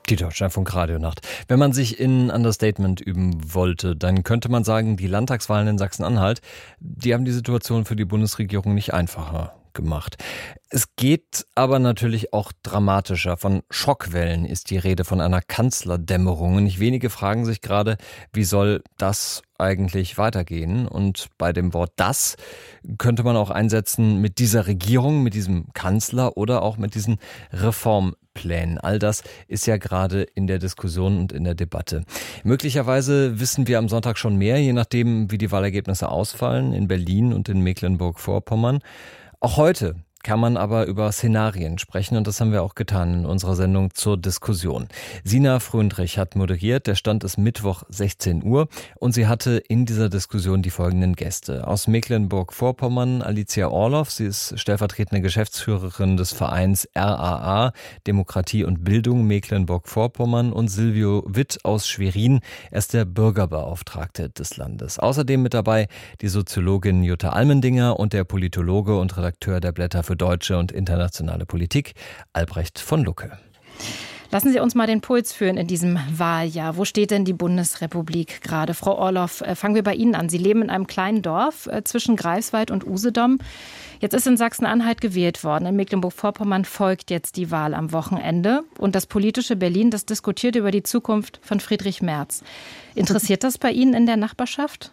Die Deutschlandfunk Radionacht. Wenn man sich in Understatement üben wollte, dann könnte man sagen, die Landtagswahlen in Sachsen-Anhalt, die haben die Situation für die Bundesregierung nicht einfacher gemacht. Es geht aber natürlich auch dramatischer. Von Schockwellen ist die Rede, von einer Kanzlerdämmerung. Und nicht wenige fragen sich gerade, wie soll das eigentlich weitergehen? Und bei dem Wort das könnte man auch einsetzen mit dieser Regierung, mit diesem Kanzler oder auch mit diesen Reformplänen. All das ist ja gerade in der Diskussion und in der Debatte. Möglicherweise wissen wir am Sonntag schon mehr, je nachdem, wie die Wahlergebnisse ausfallen in Berlin und in Mecklenburg-Vorpommern. Auch heute kann man aber über Szenarien sprechen und das haben wir auch getan in unserer Sendung zur Diskussion. Sina Fröndrich hat moderiert, der Stand ist Mittwoch 16 Uhr und sie hatte in dieser Diskussion die folgenden Gäste. Aus Mecklenburg-Vorpommern Alicia Orloff, sie ist stellvertretende Geschäftsführerin des Vereins RAA, Demokratie und Bildung Mecklenburg-Vorpommern und Silvio Witt aus Schwerin, er ist der Bürgerbeauftragte des Landes. Außerdem mit dabei die Soziologin Jutta Almendinger und der Politologe und Redakteur der Blätter für deutsche und internationale Politik, Albrecht von Lucke. Lassen Sie uns mal den Puls führen in diesem Wahljahr. Wo steht denn die Bundesrepublik gerade? Frau Orloff, fangen wir bei Ihnen an. Sie leben in einem kleinen Dorf zwischen Greifswald und Usedom. Jetzt ist in Sachsen-Anhalt gewählt worden. In Mecklenburg-Vorpommern folgt jetzt die Wahl am Wochenende. Und das politische Berlin, das diskutiert über die Zukunft von Friedrich Merz. Interessiert das bei Ihnen in der Nachbarschaft?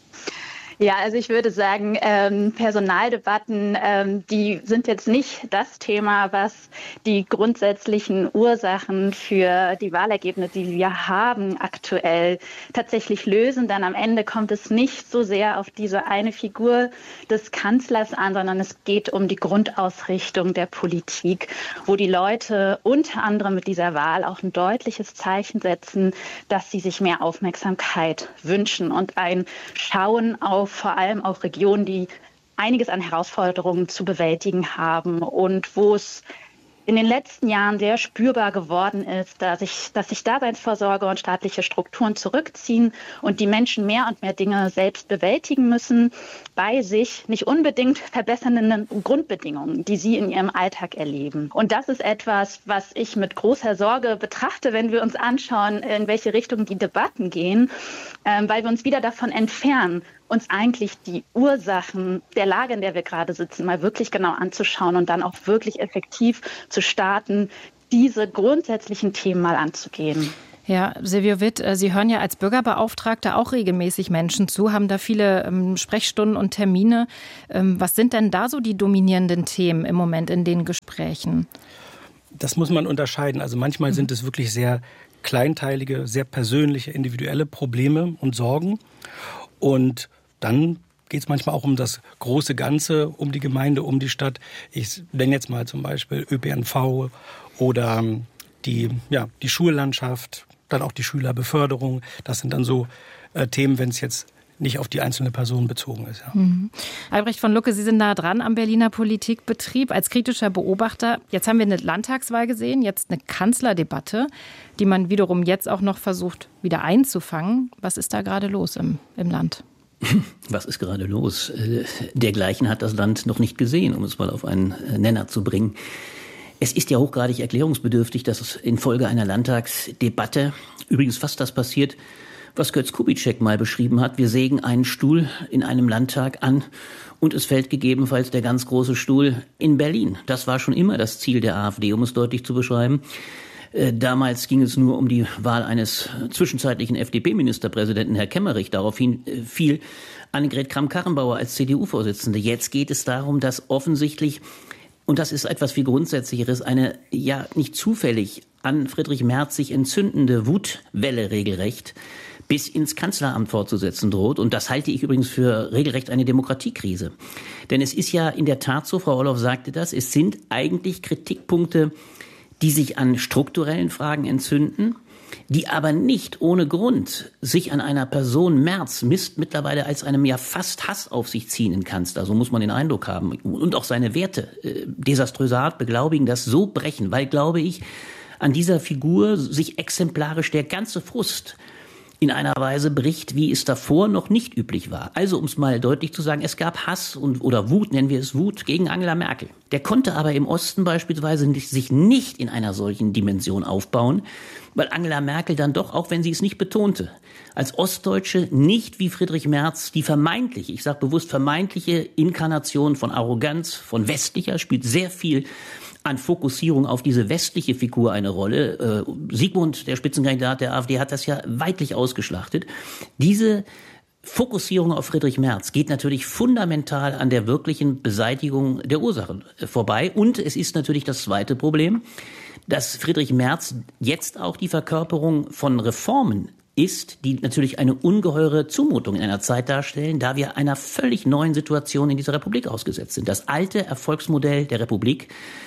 Ja, also ich würde sagen, Personaldebatten, die sind jetzt nicht das Thema, was die grundsätzlichen Ursachen für die Wahlergebnisse, die wir haben, aktuell tatsächlich lösen. Denn am Ende kommt es nicht so sehr auf diese eine Figur des Kanzlers an, sondern es geht um die Grundausrichtung der Politik, wo die Leute unter anderem mit dieser Wahl auch ein deutliches Zeichen setzen, dass sie sich mehr Aufmerksamkeit wünschen und ein Schauen auf vor allem auch Regionen, die einiges an Herausforderungen zu bewältigen haben und wo es in den letzten Jahren sehr spürbar geworden ist, dass sich Daseinsvorsorge und staatliche Strukturen zurückziehen und die Menschen mehr und mehr Dinge selbst bewältigen müssen, bei sich nicht unbedingt verbessernden Grundbedingungen, die sie in ihrem Alltag erleben. Und das ist etwas, was ich mit großer Sorge betrachte, wenn wir uns anschauen, in welche Richtung die Debatten gehen, weil wir uns wieder davon entfernen, uns eigentlich die Ursachen der Lage, in der wir gerade sitzen, mal wirklich genau anzuschauen und dann auch wirklich effektiv zu starten, diese grundsätzlichen Themen mal anzugehen. Ja, Silvio Witt, Sie hören ja als Bürgerbeauftragter auch regelmäßig Menschen zu, haben da viele Sprechstunden und Termine. Was sind denn da so die dominierenden Themen im Moment in den Gesprächen? Das muss man unterscheiden. Also manchmal sind es wirklich sehr kleinteilige, sehr persönliche, individuelle Probleme und Sorgen. Und dann geht es manchmal auch um das große Ganze, um die Gemeinde, um die Stadt. Ich nenne jetzt mal zum Beispiel ÖPNV oder die Schullandschaft, dann auch die Schülerbeförderung. Das sind dann so Themen, wenn es jetzt nicht auf die einzelne Person bezogen ist. Ja. Albrecht von Lucke, Sie sind nah dran am Berliner Politikbetrieb als kritischer Beobachter. Jetzt haben wir eine Landtagswahl gesehen, jetzt eine Kanzlerdebatte, die man wiederum jetzt auch noch versucht, wieder einzufangen. Was ist da gerade los im Land? Was ist gerade los? Dergleichen hat das Land noch nicht gesehen, um es mal auf einen Nenner zu bringen. Es ist ja hochgradig erklärungsbedürftig, dass es infolge einer Landtagsdebatte, übrigens fast das passiert, was Götz Kubitschek mal beschrieben hat. Wir sägen einen Stuhl in einem Landtag an und es fällt gegebenenfalls der ganz große Stuhl in Berlin. Das war schon immer das Ziel der AfD, um es deutlich zu beschreiben. Damals ging es nur um die Wahl eines zwischenzeitlichen FDP-Ministerpräsidenten, Herr Kemmerich. Daraufhin fiel Annegret Kramp-Karrenbauer als CDU-Vorsitzende. Jetzt geht es darum, dass offensichtlich, und das ist etwas viel Grundsätzlicheres, eine ja nicht zufällig an Friedrich Merz sich entzündende Wutwelle regelrecht bis ins Kanzleramt fortzusetzen droht. Und das halte ich übrigens für regelrecht eine Demokratiekrise. Denn es ist ja in der Tat so, Frau Orloff sagte das, es sind eigentlich Kritikpunkte, die sich an strukturellen Fragen entzünden, die aber nicht ohne Grund sich an einer Person Merz misst, mittlerweile als einem ja fast Hass auf sich ziehenden Kanzler, so muss man den Eindruck haben, und auch seine Werte desaströser Art beglaubigen, das so brechen, weil, glaube ich, an dieser Figur sich exemplarisch der ganze Frust in einer Weise bricht, wie es davor noch nicht üblich war. Also, um es mal deutlich zu sagen, es gab Hass oder Wut, nennen wir es Wut, gegen Angela Merkel. Der konnte aber im Osten beispielsweise sich nicht in einer solchen Dimension aufbauen, weil Angela Merkel dann doch, auch wenn sie es nicht betonte, als Ostdeutsche nicht wie Friedrich Merz die vermeintliche, ich sage bewusst vermeintliche Inkarnation von Arroganz, von westlicher, spielt sehr viel an Fokussierung auf diese westliche Figur eine Rolle. Sigmund, der Spitzenkandidat der AfD, hat das ja weitlich ausgeschlachtet. Diese Fokussierung auf Friedrich Merz geht natürlich fundamental an der wirklichen Beseitigung der Ursachen vorbei. Und es ist natürlich das zweite Problem, dass Friedrich Merz jetzt auch die Verkörperung von Reformen ist, die natürlich eine ungeheure Zumutung in einer Zeit darstellen, da wir einer völlig neuen Situation in dieser Republik ausgesetzt sind. Das alte Erfolgsmodell der Republik,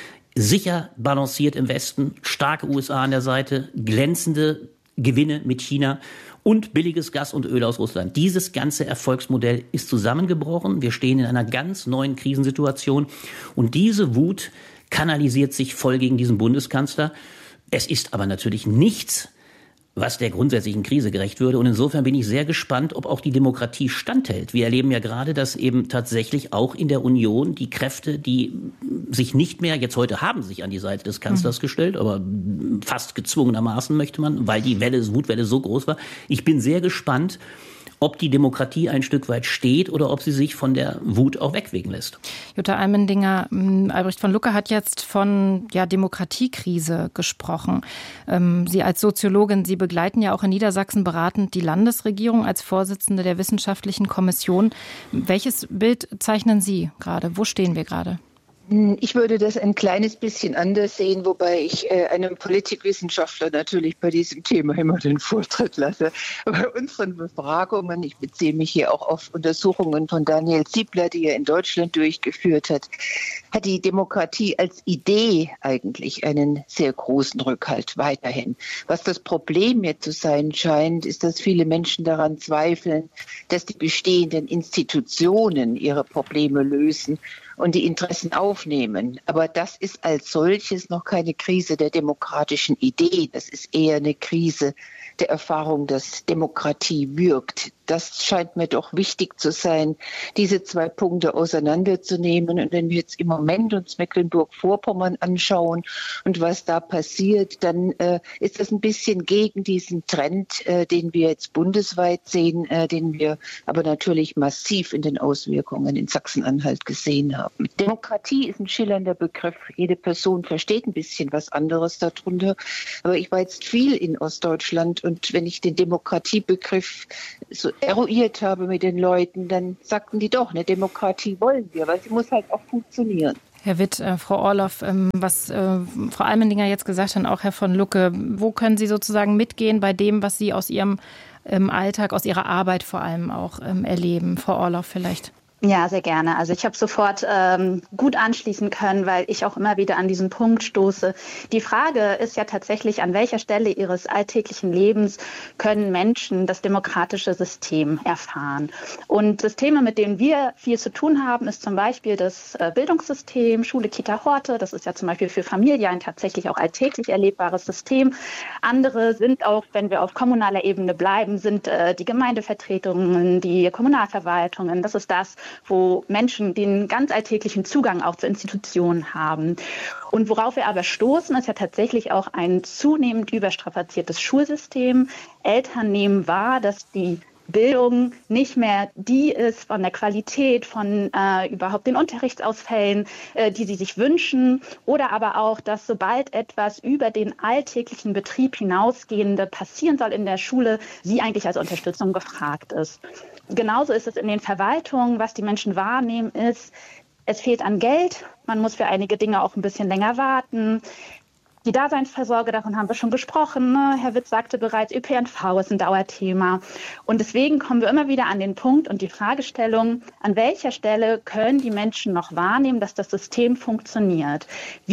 sicher balanciert im Westen, starke USA an der Seite, glänzende Gewinne mit China und billiges Gas und Öl aus Russland. Dieses ganze Erfolgsmodell ist zusammengebrochen. Wir stehen in einer ganz neuen Krisensituation und diese Wut kanalisiert sich voll gegen diesen Bundeskanzler. Es ist aber natürlich nichts, was der grundsätzlichen Krise gerecht würde. Und insofern bin ich sehr gespannt, ob auch die Demokratie standhält. Wir erleben ja gerade, dass eben tatsächlich auch in der Union die Kräfte, die sich nicht mehr, jetzt heute haben sich an die Seite des Kanzlers gestellt, aber fast gezwungenermaßen möchte man, weil die Wutwelle so groß war. Ich bin sehr gespannt, ob die Demokratie ein Stück weit steht oder ob sie sich von der Wut auch wegwegen lässt. Jutta Almendinger, Albrecht von Lucke hat jetzt von Demokratiekrise gesprochen. Sie als Soziologin, Sie begleiten ja auch in Niedersachsen beratend die Landesregierung als Vorsitzende der Wissenschaftlichen Kommission. Welches Bild zeichnen Sie gerade? Wo stehen wir gerade? Ich würde das ein kleines bisschen anders sehen, wobei ich einem Politikwissenschaftler natürlich bei diesem Thema immer den Vortritt lasse. Bei unseren Befragungen, ich beziehe mich hier auch auf Untersuchungen von Daniel Ziebler, die er in Deutschland durchgeführt hat die Demokratie als Idee eigentlich einen sehr großen Rückhalt weiterhin. Was das Problem jetzt zu sein scheint, ist, dass viele Menschen daran zweifeln, dass die bestehenden Institutionen ihre Probleme lösen und die Interessen aufnehmen. Aber das ist als solches noch keine Krise der demokratischen Idee. Das ist eher eine Krise der Erfahrung, dass Demokratie wirkt. Das scheint mir doch wichtig zu sein, diese zwei Punkte auseinanderzunehmen. Und wenn wir jetzt im Moment uns Mecklenburg-Vorpommern anschauen und was da passiert, dann ist das ein bisschen gegen diesen Trend, den wir jetzt bundesweit sehen, den wir aber natürlich massiv in den Auswirkungen in Sachsen-Anhalt gesehen haben. Demokratie ist ein schillernder Begriff. Jede Person versteht ein bisschen was anderes darunter. Aber ich war jetzt viel in Ostdeutschland und wenn ich den Demokratiebegriff so eruiert habe mit den Leuten, dann sagten die doch, eine Demokratie wollen wir, weil sie muss halt auch funktionieren. Herr Witt, Frau Orloff, was Frau Almendinger jetzt gesagt hat, auch Herr von Lucke, wo können Sie sozusagen mitgehen bei dem, was Sie aus Ihrem Alltag, aus Ihrer Arbeit vor allem auch erleben? Frau Orloff vielleicht. Ja, sehr gerne. Also ich habe sofort gut anschließen können, weil ich auch immer wieder an diesen Punkt stoße. Die Frage ist ja tatsächlich, an welcher Stelle ihres alltäglichen Lebens können Menschen das demokratische System erfahren. Und Systeme, mit denen wir viel zu tun haben, ist zum Beispiel das Bildungssystem, Schule, Kita, Horte. Das ist ja zum Beispiel für Familie ein tatsächlich auch alltäglich erlebbares System. Andere sind auch, wenn wir auf kommunaler Ebene bleiben, sind die Gemeindevertretungen, die Kommunalverwaltungen. Das ist das, wo Menschen den ganz alltäglichen Zugang auch zu Institutionen haben. Und worauf wir aber stoßen, ist ja tatsächlich auch ein zunehmend überstrapaziertes Schulsystem. Eltern nehmen wahr, dass die Bildung nicht mehr die ist von der Qualität, von überhaupt den Unterrichtsausfällen, die sie sich wünschen. Oder aber auch, dass sobald etwas über den alltäglichen Betrieb hinausgehende passieren soll in der Schule, sie eigentlich als Unterstützung gefragt ist. Genauso ist es in den Verwaltungen. Was die Menschen wahrnehmen ist, es fehlt an Geld. Man muss für einige Dinge auch ein bisschen länger warten. Die Daseinsvorsorge, davon haben wir schon gesprochen. Ne? Herr Witt sagte bereits, ÖPNV ist ein Dauerthema. Und deswegen kommen wir immer wieder an den Punkt und die Fragestellung, an welcher Stelle können die Menschen noch wahrnehmen, dass das System funktioniert? Wir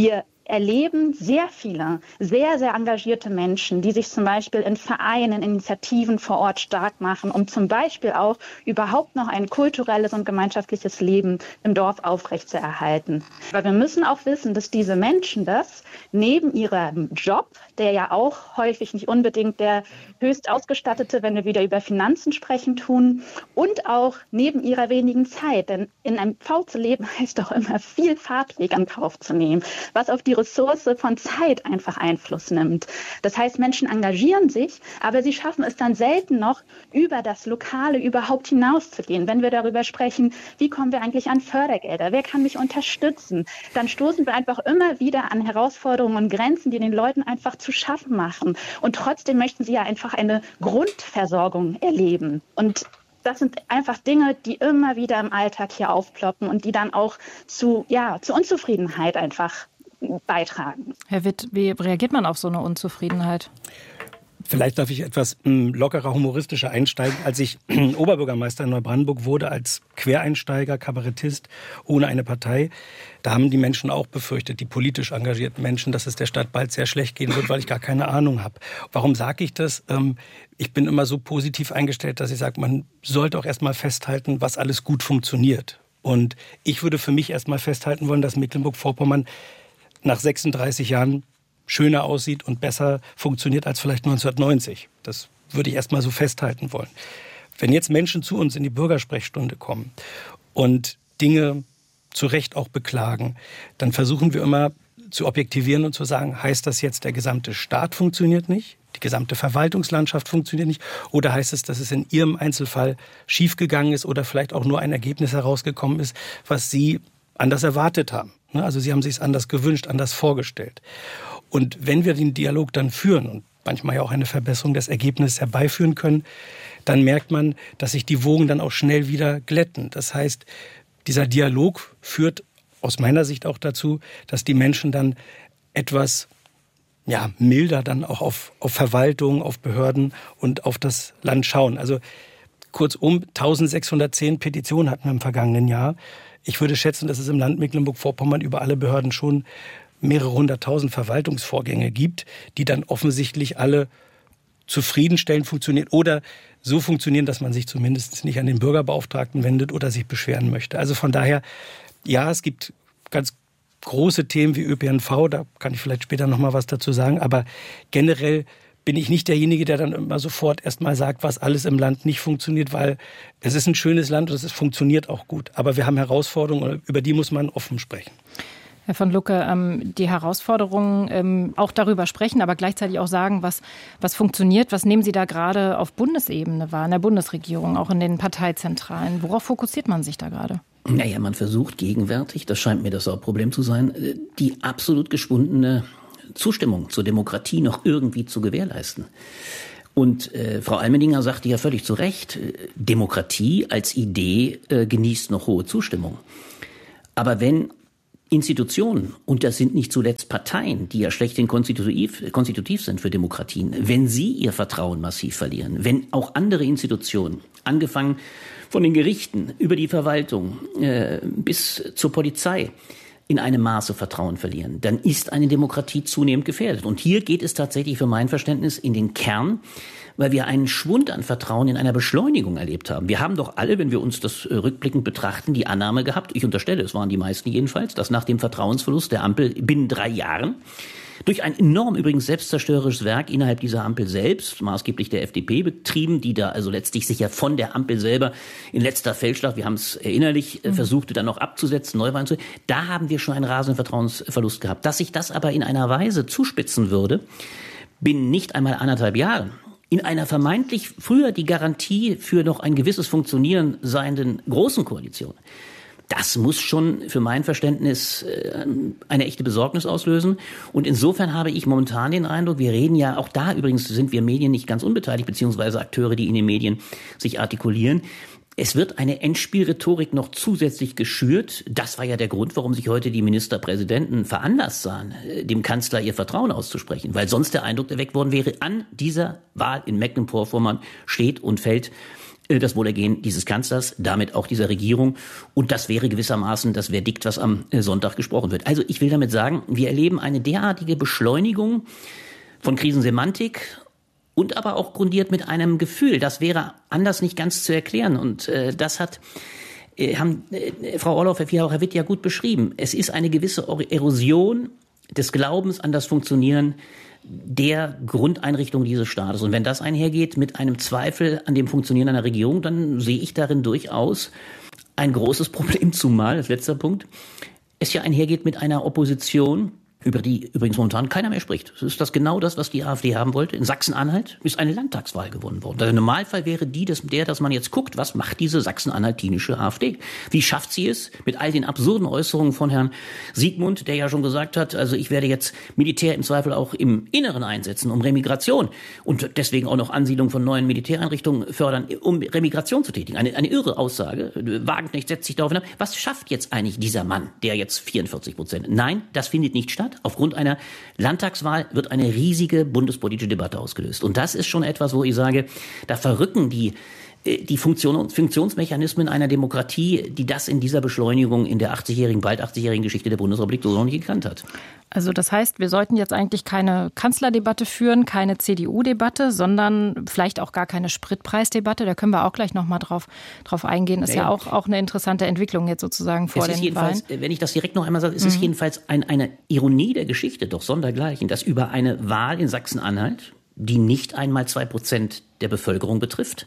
erleben sehr viele, sehr, sehr engagierte Menschen, die sich zum Beispiel in Vereinen, Initiativen vor Ort stark machen, um zum Beispiel auch überhaupt noch ein kulturelles und gemeinschaftliches Leben im Dorf aufrechtzuerhalten. Aber wir müssen auch wissen, dass diese Menschen das neben ihrem Job, der ja auch häufig nicht unbedingt der höchst ausgestattete, wenn wir wieder über Finanzen sprechen, tun, und auch neben ihrer wenigen Zeit. Denn in einem Pfau zu leben heißt doch immer viel Fahrtweg in Kauf zu nehmen, was auf die Ressource von Zeit einfach Einfluss nimmt. Das heißt, Menschen engagieren sich, aber sie schaffen es dann selten noch, über das Lokale überhaupt hinauszugehen. Wenn wir darüber sprechen, wie kommen wir eigentlich an Fördergelder, wer kann mich unterstützen, dann stoßen wir einfach immer wieder an Herausforderungen und Grenzen, die den Leuten einfach zu schaffen machen. Und trotzdem möchten sie ja einfach eine Grundversorgung erleben. Und das sind einfach Dinge, die immer wieder im Alltag hier aufploppen und die dann auch zu Unzufriedenheit einfach beitragen. Herr Witt, wie reagiert man auf so eine Unzufriedenheit? Vielleicht darf ich etwas lockerer, humoristischer einsteigen. Als ich Oberbürgermeister in Neubrandenburg wurde, als Quereinsteiger, Kabarettist, ohne eine Partei, da haben die Menschen auch befürchtet, die politisch engagierten Menschen, dass es der Stadt bald sehr schlecht gehen wird, weil ich gar keine Ahnung habe. Warum sage ich das? Ich bin immer so positiv eingestellt, dass ich sage, man sollte auch erstmal festhalten, was alles gut funktioniert. Und ich würde für mich erstmal festhalten wollen, dass Mecklenburg-Vorpommern nach 36 Jahren schöner aussieht und besser funktioniert als vielleicht 1990. Das würde ich erstmal so festhalten wollen. Wenn jetzt Menschen zu uns in die Bürgersprechstunde kommen und Dinge zu Recht auch beklagen, dann versuchen wir immer zu objektivieren und zu sagen, heißt das jetzt, der gesamte Staat funktioniert nicht, die gesamte Verwaltungslandschaft funktioniert nicht, oder heißt es, dass es in Ihrem Einzelfall schiefgegangen ist oder vielleicht auch nur ein Ergebnis herausgekommen ist, was Sie anders erwartet haben. Also Sie haben sich es anders gewünscht, anders vorgestellt. Und wenn wir den Dialog dann führen und manchmal ja auch eine Verbesserung des Ergebnisses herbeiführen können, dann merkt man, dass sich die Wogen dann auch schnell wieder glätten. Das heißt, dieser Dialog führt aus meiner Sicht auch dazu, dass die Menschen dann etwas milder dann auch auf Verwaltung, auf Behörden und auf das Land schauen. Also kurzum, 1610 Petitionen hatten wir im vergangenen Jahr. Ich würde schätzen, dass es im Land Mecklenburg-Vorpommern über alle Behörden schon mehrere 100.000 Verwaltungsvorgänge gibt, die dann offensichtlich alle zufriedenstellend funktionieren oder so funktionieren, dass man sich zumindest nicht an den Bürgerbeauftragten wendet oder sich beschweren möchte. Also von daher, ja, es gibt ganz große Themen wie ÖPNV, da kann ich vielleicht später noch mal was dazu sagen, aber generell bin ich nicht derjenige, der dann immer sofort erstmal sagt, was alles im Land nicht funktioniert, weil es ist ein schönes Land und es funktioniert auch gut. Aber wir haben Herausforderungen, über die muss man offen sprechen. Herr von Lucke, die Herausforderungen auch darüber sprechen, aber gleichzeitig auch sagen, was funktioniert. Was nehmen Sie da gerade auf Bundesebene wahr, in der Bundesregierung, auch in den Parteizentralen? Worauf fokussiert man sich da gerade? Naja, man versucht gegenwärtig, das scheint mir das Hauptproblem zu sein, die absolut geschwundene Zustimmung zur Demokratie noch irgendwie zu gewährleisten. Und Frau Almendinger sagte ja völlig zu Recht, Demokratie als Idee genießt noch hohe Zustimmung. Aber wenn Institutionen, und das sind nicht zuletzt Parteien, die ja schlechthin konstitutiv sind für Demokratien, wenn sie ihr Vertrauen massiv verlieren, wenn auch andere Institutionen, angefangen von den Gerichten über die Verwaltung bis zur Polizei, in einem Maße Vertrauen verlieren, dann ist eine Demokratie zunehmend gefährdet. Und hier geht es tatsächlich für mein Verständnis in den Kern, weil wir einen Schwund an Vertrauen in einer Beschleunigung erlebt haben. Wir haben doch alle, wenn wir uns das rückblickend betrachten, die Annahme gehabt, ich unterstelle, es waren die meisten jedenfalls, dass nach dem Vertrauensverlust der Ampel binnen 3 Jahren durch ein enorm übrigens selbstzerstörerisches Werk innerhalb dieser Ampel selbst, maßgeblich der FDP betrieben, die da also letztlich sich ja von der Ampel selber in letzter Feldschlacht, wir haben es erinnerlich, versuchte dann noch abzusetzen, Neuwahlen zu, da haben wir schon einen rasenden Vertrauensverlust gehabt. Dass sich das aber in einer Weise zuspitzen würde, binnen nicht einmal 1,5 Jahren, in einer vermeintlich früher die Garantie für noch ein gewisses Funktionieren seienden großen Koalition, das muss schon für mein Verständnis eine echte Besorgnis auslösen. Und insofern habe ich momentan den Eindruck, wir reden ja, auch da übrigens sind wir Medien nicht ganz unbeteiligt, beziehungsweise Akteure, die in den Medien sich artikulieren. Es wird eine Endspielrhetorik noch zusätzlich geschürt. Das war ja der Grund, warum sich heute die Ministerpräsidenten veranlasst sahen, dem Kanzler ihr Vertrauen auszusprechen. Weil sonst der Eindruck erweckt worden wäre, an dieser Wahl in Mecklenburg-Vorpommern steht und fällt das Wohlergehen dieses Kanzlers, damit auch dieser Regierung. Und das wäre gewissermaßen das Verdikt, was am Sonntag gesprochen wird. Also ich will damit sagen, wir erleben eine derartige Beschleunigung von Krisensemantik und aber auch grundiert mit einem Gefühl. Das wäre anders nicht ganz zu erklären. Und das haben Frau Orloff, Herr Witt ja gut beschrieben. Es ist eine gewisse Erosion des Glaubens an das Funktionieren der Grundeinrichtung dieses Staates. Und wenn das einhergeht mit einem Zweifel an dem Funktionieren einer Regierung, dann sehe ich darin durchaus ein großes Problem, zumal, als letzter Punkt, es ja einhergeht mit einer Opposition, über die übrigens momentan keiner mehr spricht. Ist das genau das, was die AfD haben wollte? In Sachsen-Anhalt ist eine Landtagswahl gewonnen worden. Der Normalfall wäre dass man jetzt guckt, was macht diese sachsen-anhaltinische AfD? Wie schafft sie es mit all den absurden Äußerungen von Herrn Siegmund, der ja schon gesagt hat, also ich werde jetzt Militär im Zweifel auch im Inneren einsetzen, um Remigration und deswegen auch noch Ansiedlung von neuen Militäreinrichtungen fördern, um Remigration zu tätigen. Eine irre Aussage. Wagenknecht setzt sich darauf hin. Was schafft jetzt eigentlich dieser Mann, der jetzt 44%? Nein, das findet nicht statt. Aufgrund einer Landtagswahl wird eine riesige bundespolitische Debatte ausgelöst. Und das ist schon etwas, wo ich sage, da verrücken die Funktionsmechanismen einer Demokratie, die das in dieser Beschleunigung in der bald 80-jährigen Geschichte der Bundesrepublik so noch nicht gekannt hat. Also das heißt, wir sollten jetzt eigentlich keine Kanzlerdebatte führen, keine CDU-Debatte, sondern vielleicht auch gar keine Spritpreisdebatte. Da können wir auch gleich nochmal drauf eingehen. Ist ja auch eine interessante Entwicklung jetzt sozusagen vor den Wahlen. Wenn ich das direkt noch einmal sage, ist es jedenfalls eine Ironie der Geschichte, doch sondergleichen, dass über eine Wahl in Sachsen-Anhalt, die nicht einmal 2% der Bevölkerung betrifft,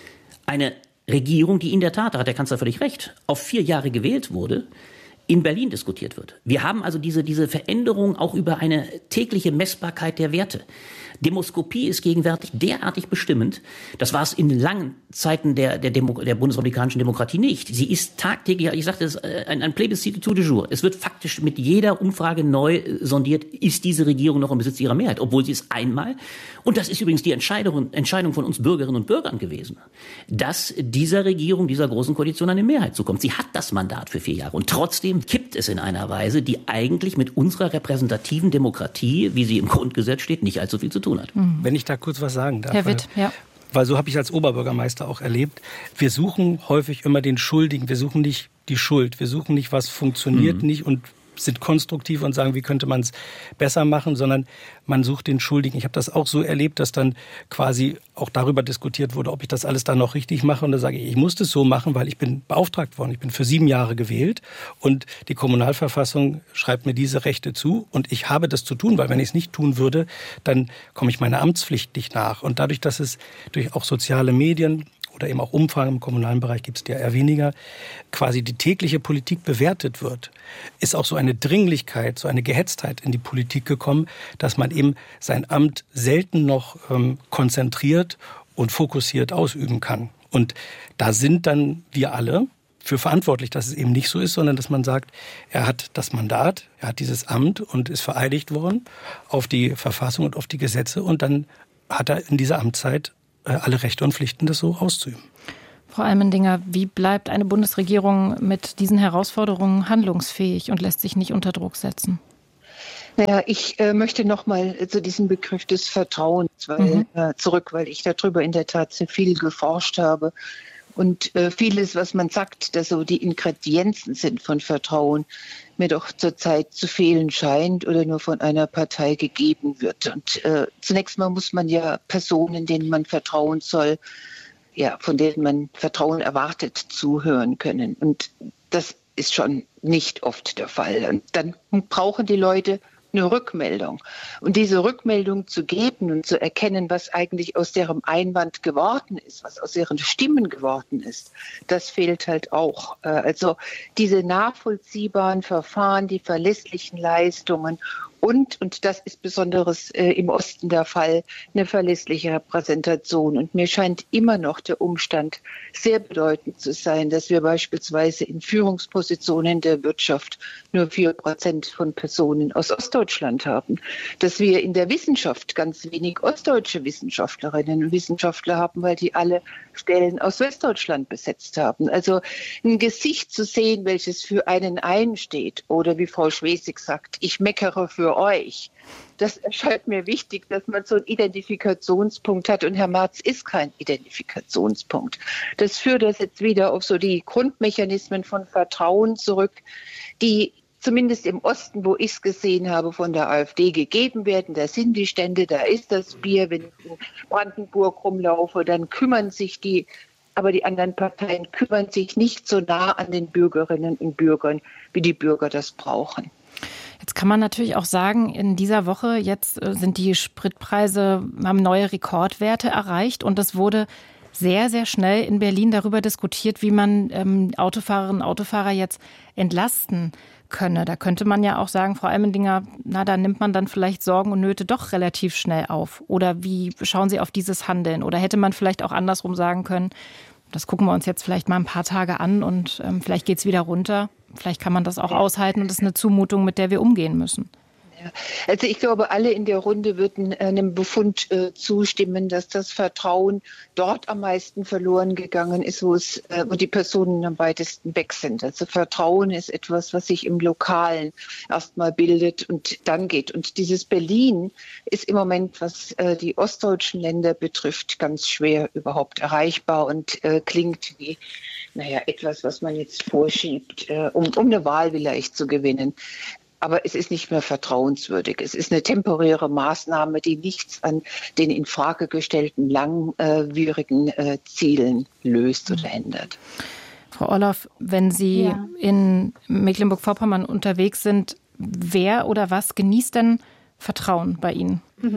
eine Regierung, die in der Tat, da hat der Kanzler völlig recht, auf 4 Jahre gewählt wurde, in Berlin diskutiert wird. Wir haben also diese Veränderung auch über eine tägliche Messbarkeit der Werte. Demoskopie ist gegenwärtig derartig bestimmend. Das war es in langen Zeiten der bundesrepublikanischen Demokratie nicht. Sie ist tagtäglich, ich sagte es, ein Plebiscit de jour. Es wird faktisch mit jeder Umfrage neu sondiert, ist diese Regierung noch im Besitz ihrer Mehrheit, obwohl sie es einmal, und das ist übrigens die Entscheidung von uns Bürgerinnen und Bürgern gewesen, dass dieser Regierung, dieser großen Koalition eine Mehrheit zukommt. Sie hat das Mandat für 4 Jahre und trotzdem kippt es in einer Weise, die eigentlich mit unserer repräsentativen Demokratie, wie sie im Grundgesetz steht, nicht allzu viel zu tun hat. Wenn ich da kurz was sagen darf. Herr Witt, ja. Weil so habe ich als Oberbürgermeister auch erlebt. Wir suchen häufig immer den Schuldigen. Wir suchen nicht die Schuld. Wir suchen nicht, was funktioniert nicht und sind konstruktiv und sagen, wie könnte man es besser machen, sondern man sucht den Schuldigen. Ich habe das auch so erlebt, dass dann quasi auch darüber diskutiert wurde, ob ich das alles dann noch richtig mache. Und da sage ich, ich muss das so machen, weil ich bin beauftragt worden. Ich bin für 7 Jahre gewählt und die Kommunalverfassung schreibt mir diese Rechte zu und ich habe das zu tun, weil wenn ich es nicht tun würde, dann komme ich meiner Amtspflicht nicht nach. Und dadurch, dass es durch auch soziale Medien oder eben auch Umfragen im kommunalen Bereich gibt es ja eher weniger, quasi die tägliche Politik bewertet wird, ist auch so eine Dringlichkeit, so eine Gehetztheit in die Politik gekommen, dass man eben sein Amt selten noch konzentriert und fokussiert ausüben kann. Und da sind dann wir alle für verantwortlich, dass es eben nicht so ist, sondern dass man sagt, er hat das Mandat, er hat dieses Amt und ist vereidigt worden auf die Verfassung und auf die Gesetze und dann hat er in dieser Amtszeit alle Rechte und Pflichten, das so auszuüben. Frau Almendinger, wie bleibt eine Bundesregierung mit diesen Herausforderungen handlungsfähig und lässt sich nicht unter Druck setzen? Naja, ich möchte noch mal zu diesem Begriff des Vertrauens zurück, weil ich darüber in der Tat sehr viel geforscht habe. Und vieles, was man sagt, dass so die Ingredienzen sind von Vertrauen, mir doch zurzeit zu fehlen scheint oder nur von einer Partei gegeben wird. Und zunächst mal muss man ja Personen, denen man vertrauen soll, ja, von denen man Vertrauen erwartet, zuhören können. Und das ist schon nicht oft der Fall. Und dann brauchen die Leute eine Rückmeldung. Und diese Rückmeldung zu geben und zu erkennen, was eigentlich aus deren Einwand geworden ist, was aus ihren Stimmen geworden ist, das fehlt halt auch. Also diese nachvollziehbaren Verfahren, die verlässlichen Leistungen und das ist besonders im Osten der Fall, eine verlässliche Repräsentation. Und mir scheint immer noch der Umstand sehr bedeutend zu sein, dass wir beispielsweise in Führungspositionen der Wirtschaft nur 4% von Personen aus Ostdeutschland haben. Dass wir in der Wissenschaft ganz wenig ostdeutsche Wissenschaftlerinnen und Wissenschaftler haben, weil die alle Stellen aus Westdeutschland besetzt haben. Also ein Gesicht zu sehen, welches für einen einsteht oder wie Frau Schwesig sagt, ich meckere für für euch. Das erscheint mir wichtig, dass man so einen Identifikationspunkt hat. Und Herr Marz ist kein Identifikationspunkt. Das führt das jetzt wieder auf so die Grundmechanismen von Vertrauen zurück, die zumindest im Osten, wo ich es gesehen habe, von der AfD gegeben werden. Da sind die Stände, da ist das Bier. Wenn ich in Brandenburg rumlaufe, dann kümmern sich aber die anderen Parteien kümmern sich nicht so nah an den Bürgerinnen und Bürgern, wie die Bürger das brauchen. Jetzt kann man natürlich auch sagen, in dieser Woche jetzt sind die Spritpreise, haben neue Rekordwerte erreicht und es wurde sehr, sehr schnell in Berlin darüber diskutiert, wie man Autofahrerinnen und Autofahrer jetzt entlasten könne. Da könnte man ja auch sagen, Frau Almendinger, da nimmt man dann vielleicht Sorgen und Nöte doch relativ schnell auf. Oder wie schauen Sie auf dieses Handeln? Oder hätte man vielleicht auch andersrum sagen können, das gucken wir uns jetzt vielleicht mal ein paar Tage an und vielleicht geht es wieder runter. Vielleicht kann man das auch aushalten und das ist eine Zumutung, mit der wir umgehen müssen. Also ich glaube, alle in der Runde würden einem Befund zustimmen, dass das Vertrauen dort am meisten verloren gegangen ist, wo die Personen am weitesten weg sind. Also Vertrauen ist etwas, was sich im Lokalen erstmal bildet und dann geht. Und dieses Berlin ist im Moment, was die ostdeutschen Länder betrifft, ganz schwer überhaupt erreichbar und klingt wie etwas, was man jetzt vorschiebt, um eine Wahl vielleicht zu gewinnen. Aber es ist nicht mehr vertrauenswürdig. Es ist eine temporäre Maßnahme, die nichts an den in Frage gestellten langwierigen Zielen löst oder ändert. Frau Orloff, wenn Sie in Mecklenburg-Vorpommern unterwegs sind, wer oder was genießt denn Vertrauen bei Ihnen?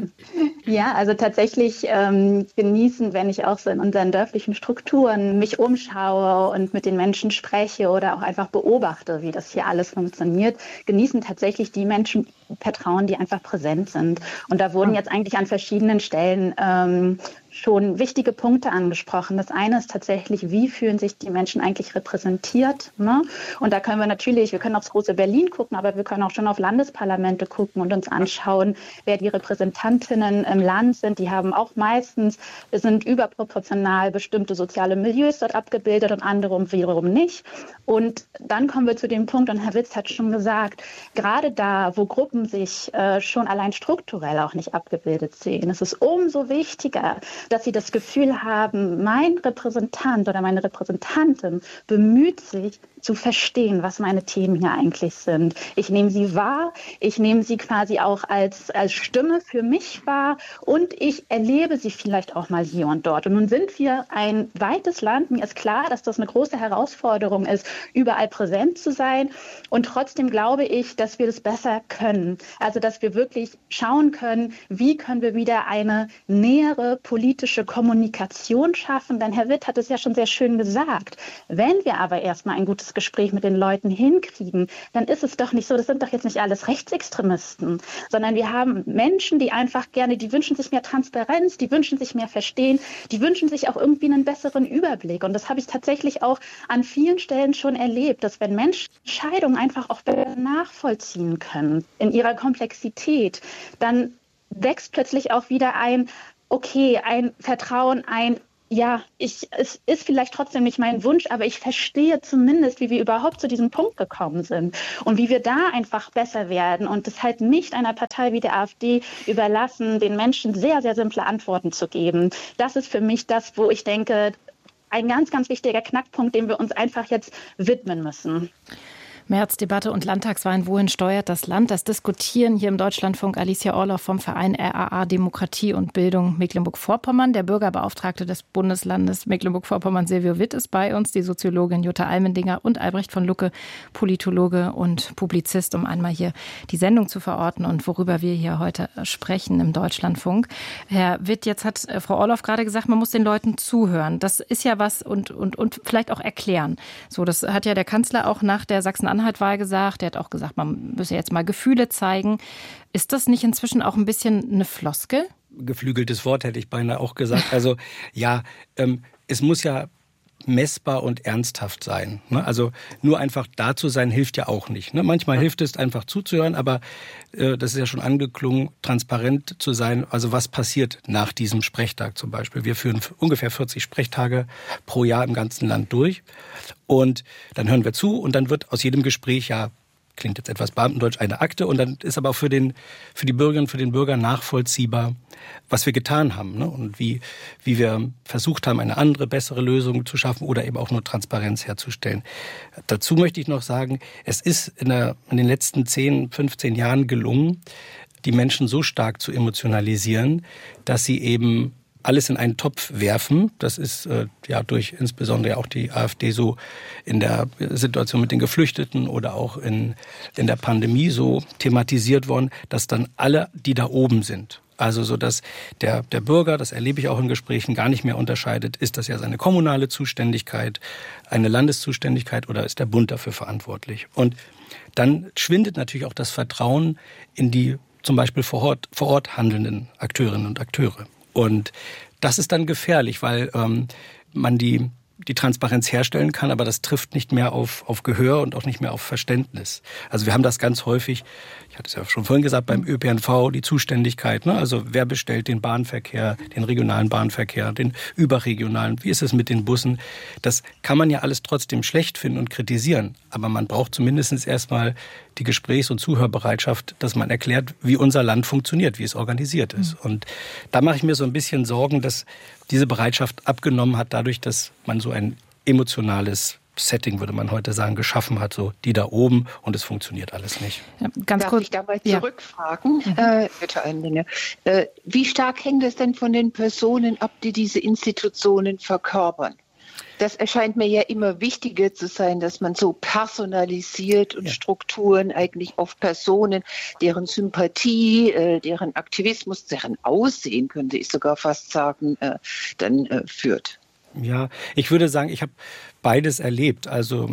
Ja, also tatsächlich genießen, wenn ich auch so in unseren dörflichen Strukturen mich umschaue und mit den Menschen spreche oder auch einfach beobachte, wie das hier alles funktioniert, genießen tatsächlich die Menschen Vertrauen, die einfach präsent sind. Und da wurden jetzt eigentlich an verschiedenen Stellen schon wichtige Punkte angesprochen. Das eine ist tatsächlich, wie fühlen sich die Menschen eigentlich repräsentiert? Ne? Und da können wir können aufs große Berlin gucken, aber wir können auch schon auf Landesparlamente gucken und uns anschauen, wer die Repräsentantinnen im Land sind. Die haben auch sind überproportional bestimmte soziale Milieus dort abgebildet und andere wiederum nicht. Und dann kommen wir zu dem Punkt, und Herr Witz hat schon gesagt, gerade da, wo Gruppen sich schon allein strukturell auch nicht abgebildet sehen, ist es umso wichtiger, dass sie das Gefühl haben, mein Repräsentant oder meine Repräsentantin bemüht sich zu verstehen, was meine Themen hier eigentlich sind. Ich nehme sie wahr, ich nehme sie quasi auch als Stimme für mich wahr und ich erlebe sie vielleicht auch mal hier und dort. Und nun sind wir ein weites Land. Mir ist klar, dass das eine große Herausforderung ist, überall präsent zu sein. Und trotzdem glaube ich, dass wir das besser können. Also, dass wir wirklich schauen können, wie können wir wieder eine nähere politische Kommunikation schaffen. Denn Herr Witt hat es ja schon sehr schön gesagt. Wenn wir aber erstmal ein gutes Gespräch mit den Leuten hinkriegen, dann ist es doch nicht so, das sind doch jetzt nicht alles Rechtsextremisten, sondern wir haben Menschen, die einfach gerne, die wünschen sich mehr Transparenz, die wünschen sich mehr Verstehen, die wünschen sich auch irgendwie einen besseren Überblick. Und das habe ich tatsächlich auch an vielen Stellen schon erlebt, dass wenn Menschen Entscheidungen einfach auch nachvollziehen können in ihrer Komplexität, dann wächst plötzlich auch wieder ein Vertrauen, es ist vielleicht trotzdem nicht mein Wunsch, aber ich verstehe zumindest, wie wir überhaupt zu diesem Punkt gekommen sind und wie wir da einfach besser werden und es halt nicht einer Partei wie der AfD überlassen, den Menschen sehr, sehr simple Antworten zu geben. Das ist für mich das, wo ich denke, ein ganz, ganz wichtiger Knackpunkt, dem wir uns einfach jetzt widmen müssen. Märzdebatte und Landtagswahlen, wohin steuert das Land? Das diskutieren hier im Deutschlandfunk Alicia Orloff vom Verein RAA Demokratie und Bildung Mecklenburg-Vorpommern. Der Bürgerbeauftragte des Bundeslandes Mecklenburg-Vorpommern, Silvio Witt, ist bei uns, die Soziologin Jutta Almendinger und Albrecht von Lucke, Politologe und Publizist, um einmal hier die Sendung zu verorten und worüber wir hier heute sprechen im Deutschlandfunk. Herr Witt, jetzt hat Frau Orloff gerade gesagt, man muss den Leuten zuhören. Das ist ja was und vielleicht auch erklären. So, das hat ja der Kanzler auch nach der Sachsen-Anhalt-Wahl gesagt. Er hat auch gesagt, man müsse jetzt mal Gefühle zeigen. Ist das nicht inzwischen auch ein bisschen eine Floskel? Geflügeltes Wort hätte ich beinahe auch gesagt. Also ja, es muss ja messbar und ernsthaft sein. Also nur einfach da zu sein, hilft ja auch nicht. Manchmal hilft es einfach zuzuhören, aber das ist ja schon angeklungen, transparent zu sein. Also was passiert nach diesem Sprechtag zum Beispiel? Wir führen ungefähr 40 Sprechtage pro Jahr im ganzen Land durch und dann hören wir zu und dann wird aus jedem Gespräch ja klingt jetzt etwas beamtendeutsch, eine Akte. Und dann ist aber auch für die Bürgerinnen und für den Bürger nachvollziehbar, was wir getan haben, ne? Und wie wir versucht haben, eine andere, bessere Lösung zu schaffen oder eben auch nur Transparenz herzustellen. Dazu möchte ich noch sagen, es ist in den letzten 10, 15 Jahren gelungen, die Menschen so stark zu emotionalisieren, dass sie eben alles in einen Topf werfen. Das ist durch insbesondere auch die AfD so in der Situation mit den Geflüchteten oder auch in der Pandemie so thematisiert worden, dass dann alle, die da oben sind, also so, dass der Bürger, das erlebe ich auch in Gesprächen, gar nicht mehr unterscheidet, ist das ja seine kommunale Zuständigkeit, eine Landeszuständigkeit oder ist der Bund dafür verantwortlich? Und dann schwindet natürlich auch das Vertrauen in die zum Beispiel vor Ort handelnden Akteurinnen und Akteure. Und das ist dann gefährlich, weil man die Transparenz herstellen kann, aber das trifft nicht mehr auf Gehör und auch nicht mehr auf Verständnis. Also wir haben das ganz häufig, ich hatte es ja schon vorhin gesagt, beim ÖPNV, die Zuständigkeit, ne? Also wer bestellt den Bahnverkehr, den regionalen Bahnverkehr, den überregionalen, wie ist es mit den Bussen? Das kann man ja alles trotzdem schlecht finden und kritisieren, aber man braucht zumindest erstmal die Gesprächs- und Zuhörbereitschaft, dass man erklärt, wie unser Land funktioniert, wie es organisiert ist. Und da mache ich mir so ein bisschen Sorgen, dass diese Bereitschaft abgenommen hat, dadurch, dass man so ein emotionales Setting, würde man heute sagen, geschaffen hat, so die da oben, und es funktioniert alles nicht. Ja, Darf ich dabei zurückfragen, bitte Einlinge. Wie stark hängt es denn von den Personen ab, die diese Institutionen verkörpern? Das erscheint mir ja immer wichtiger zu sein, dass man so personalisiert und Strukturen eigentlich auf Personen, deren Sympathie, deren Aktivismus, deren Aussehen, könnte ich sogar fast sagen, dann führt. Ja, ich würde sagen, ich habe beides erlebt. Also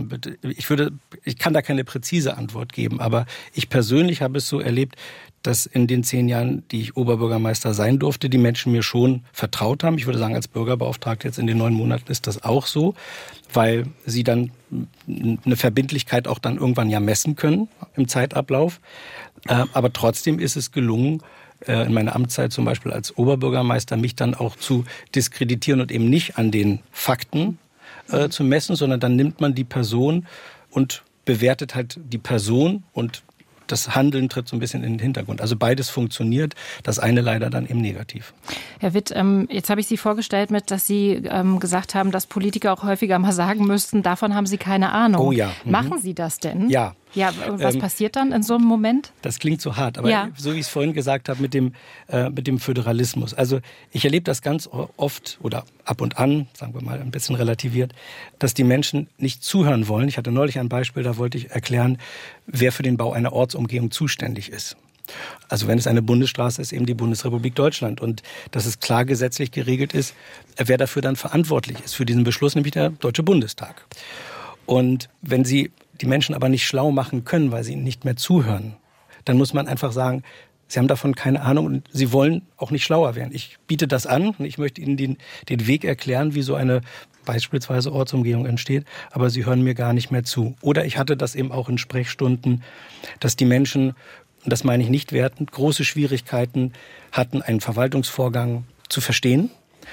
ich kann da keine präzise Antwort geben, aber ich persönlich habe es so erlebt, dass in den 10 Jahren, die ich Oberbürgermeister sein durfte, die Menschen mir schon vertraut haben. Ich würde sagen, als Bürgerbeauftragter jetzt in den 9 Monaten ist das auch so, weil sie dann eine Verbindlichkeit auch dann irgendwann ja messen können im Zeitablauf. Aber trotzdem ist es gelungen, in meiner Amtszeit zum Beispiel als Oberbürgermeister, mich dann auch zu diskreditieren und eben nicht an den Fakten zu messen, sondern dann nimmt man die Person und bewertet halt die Person und das Handeln tritt so ein bisschen in den Hintergrund. Also beides funktioniert, das eine leider dann eben negativ. Herr Witt, jetzt habe ich Sie vorgestellt dass Sie gesagt haben, dass Politiker auch häufiger mal sagen müssten, davon haben Sie keine Ahnung. Oh ja. Machen Sie das denn? Ja. Ja, was passiert dann in so einem Moment? Das klingt so hart, aber so wie ich es vorhin gesagt habe mit dem Föderalismus. Also ich erlebe das ganz oft oder ab und an, sagen wir mal ein bisschen relativiert, dass die Menschen nicht zuhören wollen. Ich hatte neulich ein Beispiel, da wollte ich erklären, wer für den Bau einer Ortsumgehung zuständig ist. Also wenn es eine Bundesstraße ist, eben die Bundesrepublik Deutschland. Und dass es klar gesetzlich geregelt ist, wer dafür dann verantwortlich ist für diesen Beschluss, nämlich der Deutsche Bundestag. Und wenn Sie die Menschen aber nicht schlau machen können, weil sie ihnen nicht mehr zuhören, dann muss man einfach sagen, sie haben davon keine Ahnung und sie wollen auch nicht schlauer werden. Ich biete das an und ich möchte ihnen den Weg erklären, wie so eine beispielsweise Ortsumgehung entsteht, aber sie hören mir gar nicht mehr zu. Oder ich hatte das eben auch in Sprechstunden, dass die Menschen, und das meine ich nicht wertend, große Schwierigkeiten hatten, einen Verwaltungsvorgang zu verstehen,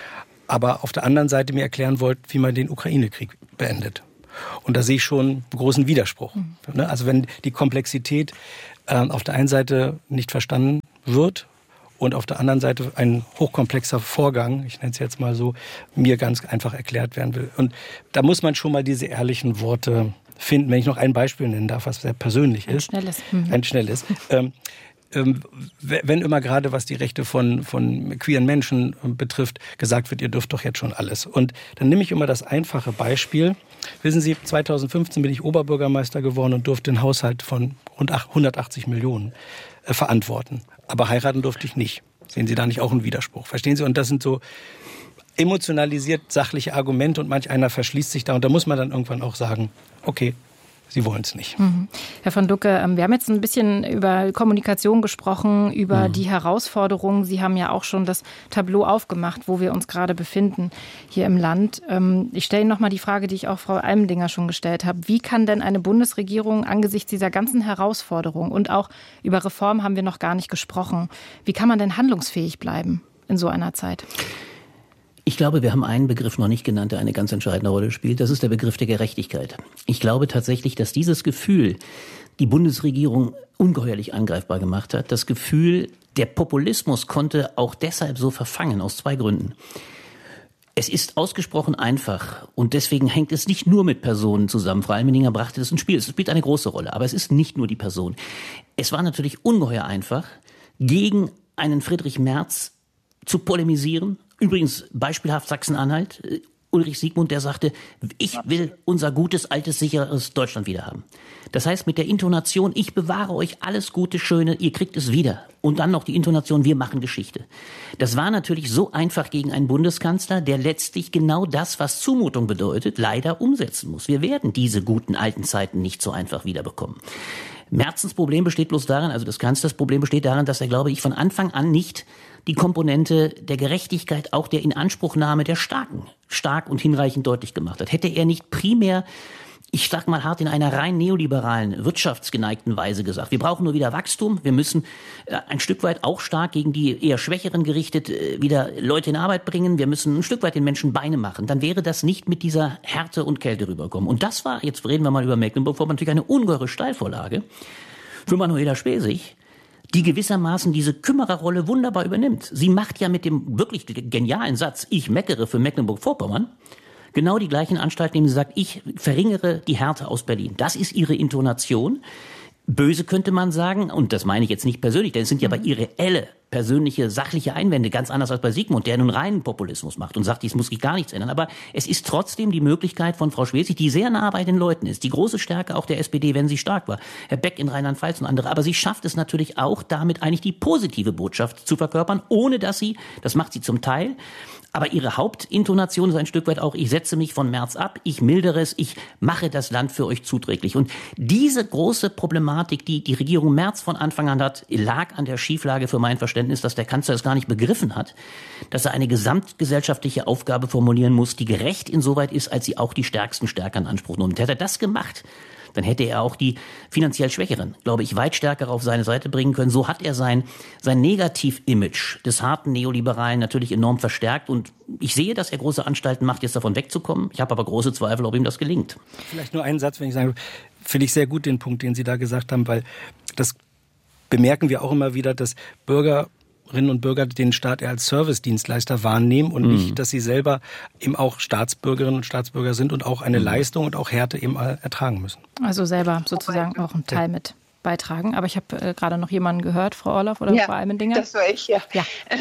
aber auf der anderen Seite mir erklären wollten, wie man den Ukraine-Krieg beendet. Und da sehe ich schon einen großen Widerspruch. Also wenn die Komplexität auf der einen Seite nicht verstanden wird und auf der anderen Seite ein hochkomplexer Vorgang, ich nenne es jetzt mal so, mir ganz einfach erklärt werden will. Und da muss man schon mal diese ehrlichen Worte finden. Wenn ich noch ein Beispiel nennen darf, was sehr persönlich ist. Ein schnelles. Wenn immer gerade, was die Rechte von queeren Menschen betrifft, gesagt wird, ihr dürft doch jetzt schon alles. Und dann nehme ich immer das einfache Beispiel. Wissen Sie, 2015 bin ich Oberbürgermeister geworden und durfte einen Haushalt von rund 180 Millionen verantworten. Aber heiraten durfte ich nicht. Sehen Sie da nicht auch einen Widerspruch? Verstehen Sie? Und das sind so emotionalisiert sachliche Argumente und manch einer verschließt sich da. Und da muss man dann irgendwann auch sagen, okay, Sie wollen es nicht. Herr von Lucke, wir haben jetzt ein bisschen über Kommunikation gesprochen, über die Herausforderungen. Sie haben ja auch schon das Tableau aufgemacht, wo wir uns gerade befinden hier im Land. Ich stelle Ihnen noch mal die Frage, die ich auch Frau Almendinger schon gestellt habe. Wie kann denn eine Bundesregierung angesichts dieser ganzen Herausforderungen und auch über Reform haben wir noch gar nicht gesprochen, wie kann man denn handlungsfähig bleiben in so einer Zeit? Ich glaube, wir haben einen Begriff noch nicht genannt, der eine ganz entscheidende Rolle spielt. Das ist der Begriff der Gerechtigkeit. Ich glaube tatsächlich, dass dieses Gefühl die Bundesregierung ungeheuerlich angreifbar gemacht hat. Das Gefühl, der Populismus konnte auch deshalb so verfangen, aus 2 Gründen. Es ist ausgesprochen einfach und deswegen hängt es nicht nur mit Personen zusammen. Frau Almendinger brachte das ins Spiel. Es spielt eine große Rolle, aber es ist nicht nur die Person. Es war natürlich ungeheuer einfach, gegen einen Friedrich Merz zu polemisieren. Übrigens beispielhaft Sachsen-Anhalt. Ulrich Siegmund, der sagte, ich will unser gutes, altes, sicheres Deutschland wieder haben. Das heißt mit der Intonation, ich bewahre euch alles Gute, Schöne, ihr kriegt es wieder. Und dann noch die Intonation, wir machen Geschichte. Das war natürlich so einfach gegen einen Bundeskanzler, der letztlich genau das, was Zumutung bedeutet, leider umsetzen muss. Wir werden diese guten alten Zeiten nicht so einfach wiederbekommen. Merzens Problem besteht bloß darin, also des Kanzlers Problem besteht darin, dass er, glaube ich, von Anfang an nicht die Komponente der Gerechtigkeit, auch der Inanspruchnahme der Starken, stark und hinreichend deutlich gemacht hat. Hätte er nicht primär, ich sag mal hart, in einer rein neoliberalen, wirtschaftsgeneigten Weise gesagt, wir brauchen nur wieder Wachstum, wir müssen ein Stück weit auch stark gegen die eher Schwächeren gerichtet wieder Leute in Arbeit bringen, wir müssen ein Stück weit den Menschen Beine machen, dann wäre das nicht mit dieser Härte und Kälte rüberkommen. Und das war, jetzt reden wir mal über Mecklenburg-Vorpommern, natürlich eine ungeheure Steilvorlage für Manuela Schwesig, die gewissermaßen diese Kümmererrolle wunderbar übernimmt. Sie macht ja mit dem wirklich genialen Satz, ich meckere für Mecklenburg-Vorpommern, genau die gleichen Anstalten, indem sie sagt, ich verringere die Härte aus Berlin. Das ist ihre Intonation. Böse könnte man sagen, und das meine ich jetzt nicht persönlich, denn es sind ja bei ihr reelle, persönliche, sachliche Einwände, ganz anders als bei Sigmund, der nun reinen Populismus macht und sagt, dies muss sich gar nichts ändern. Aber es ist trotzdem die Möglichkeit von Frau Schwesig, die sehr nah bei den Leuten ist, die große Stärke auch der SPD, wenn sie stark war, Herr Beck in Rheinland-Pfalz und andere, aber sie schafft es natürlich auch, damit eigentlich die positive Botschaft zu verkörpern, ohne dass sie, das macht sie zum Teil, aber ihre Hauptintonation ist ein Stück weit auch, ich setze mich von Merz ab, ich mildere es, ich mache das Land für euch zuträglich. Und diese große Problematik, die die Regierung Merz von Anfang an hat, lag an der Schieflage für mein Verständnis, dass der Kanzler es gar nicht begriffen hat, dass er eine gesamtgesellschaftliche Aufgabe formulieren muss, die gerecht insoweit ist, als sie auch die Stärksten stärker in Anspruch nimmt. Hätte er das gemacht, dann hätte er auch die finanziell Schwächeren, glaube ich, weit stärker auf seine Seite bringen können. So hat er sein Negativ-Image des harten Neoliberalen natürlich enorm verstärkt. Und ich sehe, dass er große Anstalten macht, jetzt davon wegzukommen. Ich habe aber große Zweifel, ob ihm das gelingt. Vielleicht nur einen Satz, wenn ich sage, finde ich sehr gut den Punkt, den Sie da gesagt haben, weil das bemerken wir auch immer wieder, dass Bürgerinnen und Bürger den Staat eher als Servicedienstleister wahrnehmen und nicht, dass sie selber eben auch Staatsbürgerinnen und Staatsbürger sind und auch eine Leistung und auch Härte eben ertragen müssen. Also selber sozusagen auch einen Teil mit beitragen. Aber ich habe gerade noch jemanden gehört, Frau Orloff oder Frau Almendinger. Das war ich, ja.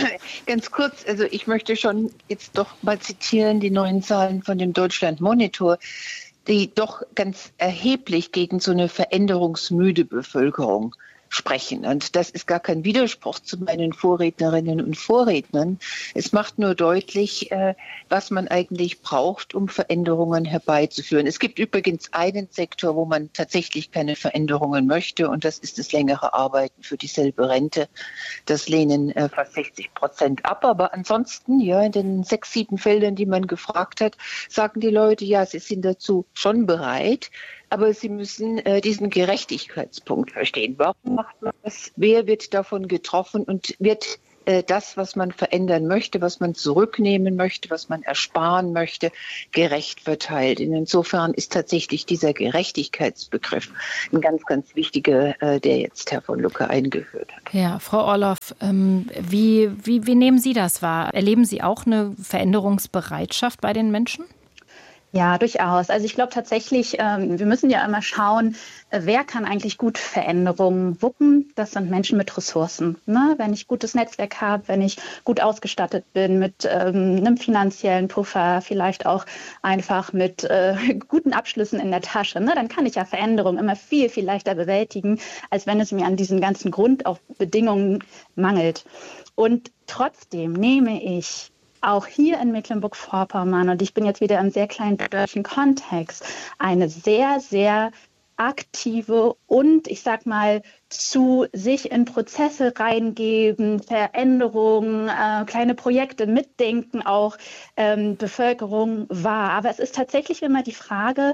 Ganz kurz, also ich möchte schon jetzt doch mal zitieren, die neuen Zahlen von dem Deutschland Monitor, die doch ganz erheblich gegen so eine veränderungsmüde Bevölkerung sprechen. Und das ist gar kein Widerspruch zu meinen Vorrednerinnen und Vorrednern. Es macht nur deutlich, was man eigentlich braucht, um Veränderungen herbeizuführen. Es gibt übrigens einen Sektor, wo man tatsächlich keine Veränderungen möchte, und das ist das längere Arbeiten für dieselbe Rente. Das lehnen fast 60% ab. Aber ansonsten, ja, in den 6, 7 Feldern, die man gefragt hat, sagen die Leute, ja, sie sind dazu schon bereit. Aber sie müssen diesen Gerechtigkeitspunkt verstehen. Warum macht man das? Wer wird davon getroffen? Und wird das, was man verändern möchte, was man zurücknehmen möchte, was man ersparen möchte, gerecht verteilt? Insofern ist tatsächlich dieser Gerechtigkeitsbegriff ein ganz, ganz wichtiger, der jetzt Herr von Lucke eingeführt hat. Ja, Frau Orloff, wie nehmen Sie das wahr? Erleben Sie auch eine Veränderungsbereitschaft bei den Menschen? Ja, durchaus. Also ich glaube tatsächlich, wir müssen ja immer schauen, wer kann eigentlich gut Veränderungen wuppen. Das sind Menschen mit Ressourcen. Ne? Wenn ich gutes Netzwerk habe, wenn ich gut ausgestattet bin mit einem finanziellen Puffer, vielleicht auch einfach mit guten Abschlüssen in der Tasche, ne? Dann kann ich ja Veränderungen immer viel, viel leichter bewältigen, als wenn es mir an diesen ganzen Grundbedingungen mangelt. Und trotzdem nehme ich auch hier in Mecklenburg-Vorpommern, und ich bin jetzt wieder im sehr kleinen deutschen Kontext, eine sehr, sehr aktive und, ich sag mal, zu sich in Prozesse reingeben, Veränderungen, kleine Projekte mitdenken, auch Bevölkerung wahr. Aber es ist tatsächlich immer die Frage,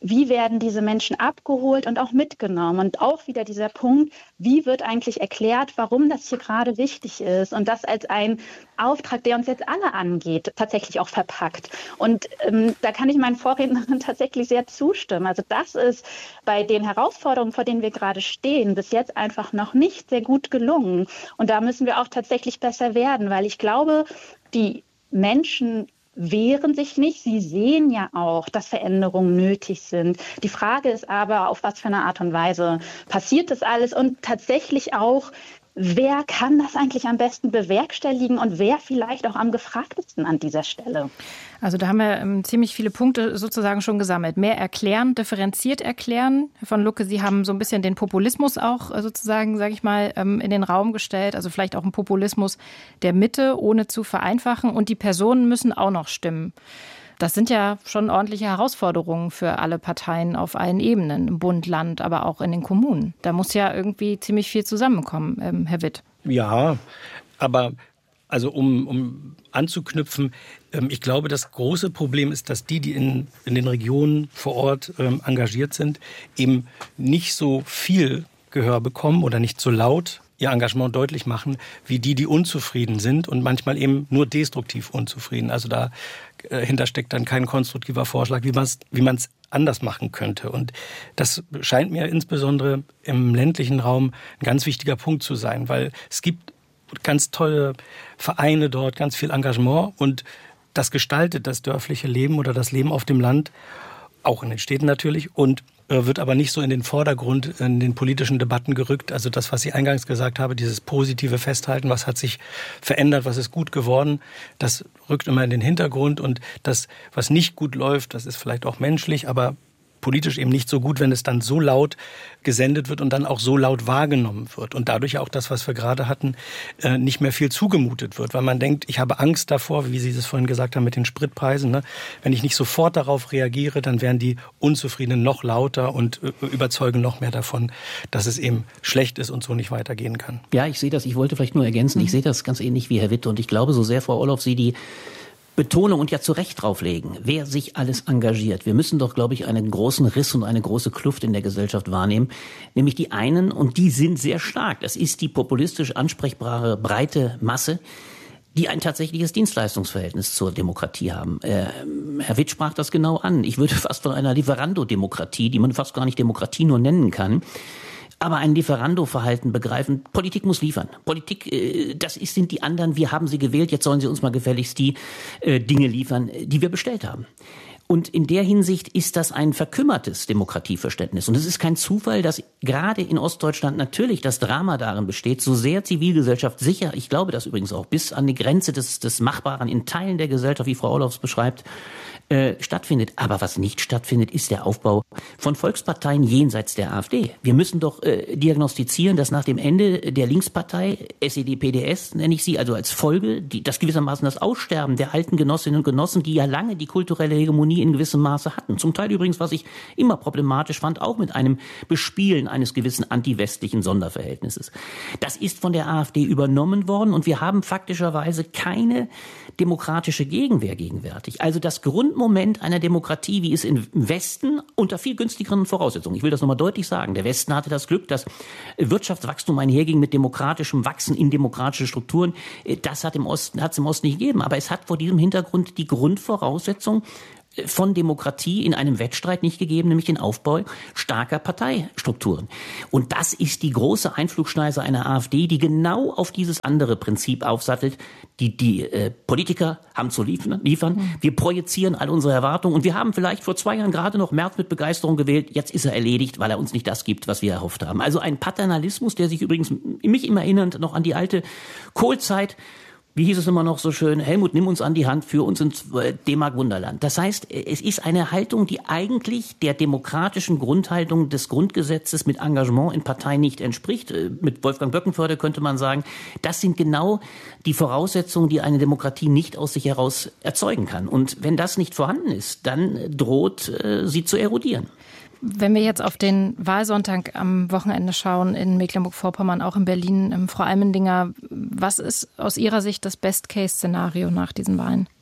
wie werden diese Menschen abgeholt und auch mitgenommen? Und auch wieder dieser Punkt, wie wird eigentlich erklärt, warum das hier gerade wichtig ist und das als ein Auftrag, der uns jetzt alle angeht, tatsächlich auch verpackt. Und da kann ich meinen Vorrednern tatsächlich sehr zustimmen. Also das ist bei den Herausforderungen, vor denen wir gerade stehen, bis jetzt einfach noch nicht sehr gut gelungen. Und da müssen wir auch tatsächlich besser werden, weil ich glaube, die Menschen wehren sich nicht. Sie sehen ja auch, dass Veränderungen nötig sind. Die Frage ist aber, auf was für eine Art und Weise passiert das alles und tatsächlich auch, wer kann das eigentlich am besten bewerkstelligen und wer vielleicht auch am gefragtesten an dieser Stelle? Also da haben wir ziemlich viele Punkte sozusagen schon gesammelt. Mehr erklären, differenziert erklären. Herr von Lucke, Sie haben so ein bisschen den Populismus auch sozusagen, sage ich mal, in den Raum gestellt. Also vielleicht auch ein Populismus der Mitte, ohne zu vereinfachen. Und die Personen müssen auch noch stimmen. Das sind ja schon ordentliche Herausforderungen für alle Parteien auf allen Ebenen, im Bund, Land, aber auch in den Kommunen. Da muss ja irgendwie ziemlich viel zusammenkommen, Herr Witt. Ja, aber also um anzuknüpfen, ich glaube, das große Problem ist, dass die in den Regionen vor Ort engagiert sind, eben nicht so viel Gehör bekommen oder nicht so laut ihr Engagement deutlich machen, wie die unzufrieden sind und manchmal eben nur destruktiv unzufrieden. Also dahinter steckt dann kein konstruktiver Vorschlag, wie man es anders machen könnte. Und das scheint mir insbesondere im ländlichen Raum ein ganz wichtiger Punkt zu sein, weil es gibt ganz tolle Vereine dort, ganz viel Engagement und das gestaltet das dörfliche Leben oder das Leben auf dem Land, auch in den Städten natürlich, und wird aber nicht so in den Vordergrund in den politischen Debatten gerückt. Also das, was ich eingangs gesagt habe, dieses positive Festhalten, was hat sich verändert, was ist gut geworden, das rückt immer in den Hintergrund. Und das, was nicht gut läuft, das ist vielleicht auch menschlich, aber politisch eben nicht so gut, wenn es dann so laut gesendet wird und dann auch so laut wahrgenommen wird. Und dadurch auch das, was wir gerade hatten, nicht mehr viel zugemutet wird. Weil man denkt, ich habe Angst davor, wie Sie es vorhin gesagt haben mit den Spritpreisen. Ne? Wenn ich nicht sofort darauf reagiere, dann werden die Unzufriedenen noch lauter und überzeugen noch mehr davon, dass es eben schlecht ist und so nicht weitergehen kann. Ja, ich sehe das. Ich wollte vielleicht nur ergänzen. Ich sehe das ganz ähnlich wie Herr Witt. Und ich glaube so sehr, Frau Orloff, Sie die Betonung und ja zu Recht drauflegen, wer sich alles engagiert. Wir müssen doch, glaube ich, einen großen Riss und eine große Kluft in der Gesellschaft wahrnehmen. Nämlich die einen, und die sind sehr stark, das ist die populistisch ansprechbare breite Masse, die ein tatsächliches Dienstleistungsverhältnis zur Demokratie haben. Herr Witt sprach das genau an. Ich würde fast von einer Lieferando-Demokratie, die man fast gar nicht Demokratie nur nennen kann, aber ein Lieferando-Verhalten begreifen. Politik muss liefern. Politik, sind die anderen, wir haben sie gewählt, jetzt sollen sie uns mal gefälligst die Dinge liefern, die wir bestellt haben. Und in der Hinsicht ist das ein verkümmertes Demokratieverständnis. Und es ist kein Zufall, dass gerade in Ostdeutschland natürlich das Drama darin besteht, so sehr Zivilgesellschaft sicher, ich glaube das übrigens auch, bis an die Grenze des Machbaren in Teilen der Gesellschaft, wie Frau Orloff beschreibt, stattfindet. Aber was nicht stattfindet, ist der Aufbau von Volksparteien jenseits der AfD. Wir müssen doch diagnostizieren, dass nach dem Ende der Linkspartei, SED-PDS nenne ich sie, also als Folge, das gewissermaßen das Aussterben der alten Genossinnen und Genossen, die ja lange die kulturelle Hegemonie in gewissem Maße hatten. Zum Teil übrigens, was ich immer problematisch fand, auch mit einem Bespielen eines gewissen antiwestlichen Sonderverhältnisses. Das ist von der AfD übernommen worden und wir haben faktischerweise keine demokratische Gegenwehr gegenwärtig. Also das Grundmoment einer Demokratie, wie es im Westen unter viel günstigeren Voraussetzungen, ich will das nochmal deutlich sagen, der Westen hatte das Glück, dass Wirtschaftswachstum einherging mit demokratischem Wachsen in demokratische Strukturen. Das hat es im Osten nicht gegeben. Aber es hat vor diesem Hintergrund die Grundvoraussetzung von Demokratie in einem Wettstreit nicht gegeben, nämlich den Aufbau starker Parteistrukturen. Und das ist die große Einflugschneise einer AfD, die genau auf dieses andere Prinzip aufsattelt. Die Politiker haben zu liefern. Wir projizieren all unsere Erwartungen und wir haben vielleicht vor 2 Jahren gerade noch Merz mit Begeisterung gewählt. Jetzt ist er erledigt, weil er uns nicht das gibt, was wir erhofft haben. Also ein Paternalismus, der sich übrigens mich immer erinnernd noch an die alte Kohlzeit. Wie hieß es immer noch so schön? Helmut, nimm uns an die Hand, führ uns ins D-Mark-Wunderland. Das heißt, es ist eine Haltung, die eigentlich der demokratischen Grundhaltung des Grundgesetzes mit Engagement in Parteien nicht entspricht. Mit Wolfgang Böckenförde könnte man sagen, das sind genau die Voraussetzungen, die eine Demokratie nicht aus sich heraus erzeugen kann. Und wenn das nicht vorhanden ist, dann droht sie zu erodieren. Wenn wir jetzt auf den Wahlsonntag am Wochenende schauen, in Mecklenburg-Vorpommern, auch in Berlin, Frau Almendinger, was ist aus Ihrer Sicht das Best-Case-Szenario nach diesen Wahlen?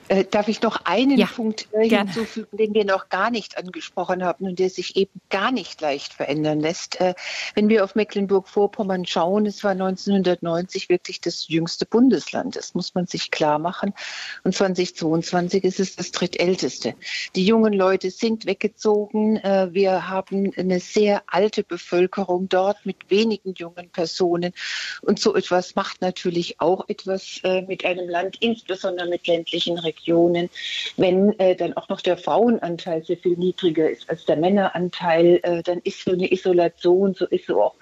Darf ich noch einen Punkt hinzufügen, den wir noch gar nicht angesprochen haben und der sich eben gar nicht leicht verändern lässt? Wenn wir auf Mecklenburg-Vorpommern schauen, es war 1990 wirklich das jüngste Bundesland. Das muss man sich klar machen. Und 2022 ist es das drittälteste. Die jungen Leute sind weggezogen. Wir haben eine sehr alte Bevölkerung dort mit wenigen jungen Personen. Und so etwas macht natürlich auch etwas mit einem Land, insbesondere mit ländlichen Regionen. Wenn dann auch noch der Frauenanteil sehr viel niedriger ist als der Männeranteil, dann ist so eine Isolation, so ist so auch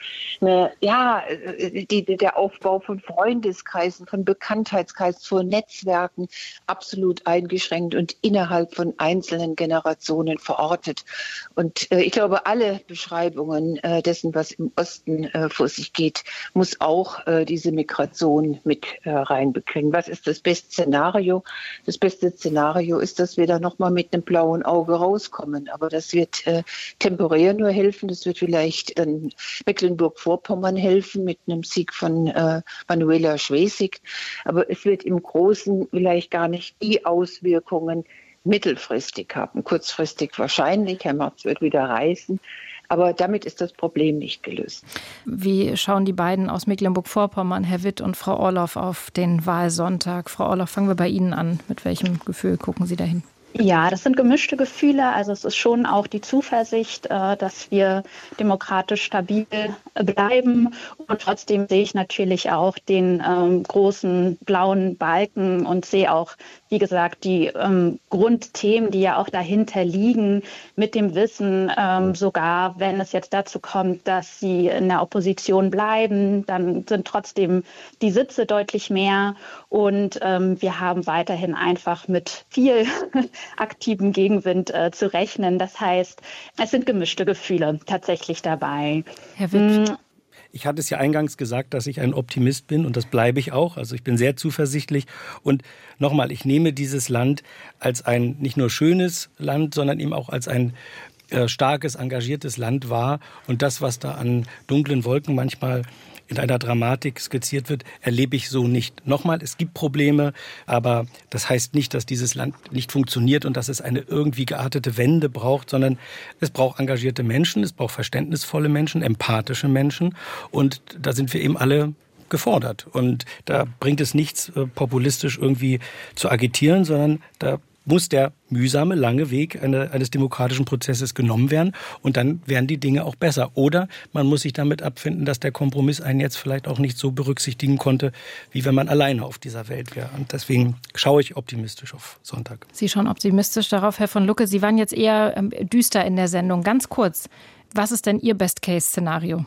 der Aufbau von Freundeskreisen, von Bekanntheitskreisen, von Netzwerken absolut eingeschränkt und innerhalb von einzelnen Generationen verortet. Und ich glaube, alle Beschreibungen dessen, was im Osten vor sich geht, muss auch diese Migration mit reinbekriegen. Was ist das beste Szenario? Das beste Szenario ist, dass wir da nochmal mit einem blauen Auge rauskommen. Aber das wird temporär nur helfen. Das wird vielleicht dann Mecklenburg-Vorpommern helfen mit einem Sieg von Manuela Schwesig. Aber es wird im Großen vielleicht gar nicht die Auswirkungen mittelfristig haben. Kurzfristig wahrscheinlich. Herr Merz wird wieder reisen. Aber damit ist das Problem nicht gelöst. Wie schauen die beiden aus Mecklenburg-Vorpommern, Herr Witt und Frau Orloff, auf den Wahlsonntag? Frau Orloff, fangen wir bei Ihnen an. Mit welchem Gefühl gucken Sie dahin? Ja, das sind gemischte Gefühle. Also es ist schon auch die Zuversicht, dass wir demokratisch stabil bleiben. Und trotzdem sehe ich natürlich auch den großen blauen Balken und sehe auch, wie gesagt, die Grundthemen, die ja auch dahinter liegen, mit dem Wissen, sogar wenn es jetzt dazu kommt, dass sie in der Opposition bleiben, dann sind trotzdem die Sitze deutlich mehr. Und wir haben weiterhin einfach mit viel aktiven Gegenwind zu rechnen. Das heißt, es sind gemischte Gefühle tatsächlich dabei. Herr Witt. Ich hatte es ja eingangs gesagt, dass ich ein Optimist bin und das bleibe ich auch. Also ich bin sehr zuversichtlich und nochmal, ich nehme dieses Land als ein nicht nur schönes Land, sondern eben auch als ein starkes, engagiertes Land wahr. Und das, was da an dunklen Wolken manchmal in einer Dramatik skizziert wird, erlebe ich so nicht. Nochmal, es gibt Probleme, aber das heißt nicht, dass dieses Land nicht funktioniert und dass es eine irgendwie geartete Wende braucht, sondern es braucht engagierte Menschen, es braucht verständnisvolle Menschen, empathische Menschen und da sind wir eben alle gefordert. Und da bringt es nichts, populistisch irgendwie zu agitieren, sondern da muss der mühsame, lange Weg eines demokratischen Prozesses genommen werden und dann werden die Dinge auch besser. Oder man muss sich damit abfinden, dass der Kompromiss einen jetzt vielleicht auch nicht so berücksichtigen konnte, wie wenn man alleine auf dieser Welt wäre. Und deswegen schaue ich optimistisch auf Sonntag. Sie schauen optimistisch darauf, Herr von Lucke. Sie waren jetzt eher düster in der Sendung. Ganz kurz, was ist denn Ihr Best-Case-Szenario?